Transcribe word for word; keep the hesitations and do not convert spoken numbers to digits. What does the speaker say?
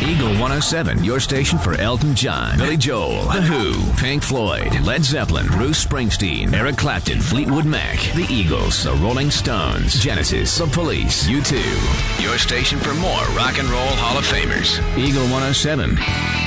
Eagle one oh seven, your station for Elton John, Billy Joel, The Who, Pink Floyd, Led Zeppelin, Bruce Springsteen, Eric Clapton, Fleetwood Mac, The Eagles, The Rolling Stones, Genesis, The Police, U two. Your station for more rock and roll Hall of Famers. Eagle one oh seven.